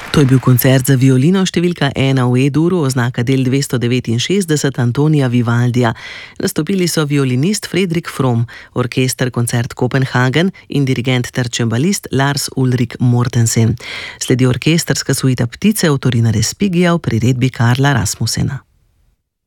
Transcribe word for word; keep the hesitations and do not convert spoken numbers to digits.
To je bil koncert za violino številka ena v E-duru, oznaka del dvesto devetinšestdeset Antonija Vivaldija. Nastopili so violinist Fredrik From, orkester Koncert Kopenhagen in dirigent ter čembalist Lars Ulrik Mortensen. Sledi orkestrska suita Ptice avtorina Respigija v priredbi Karla Rasmussena.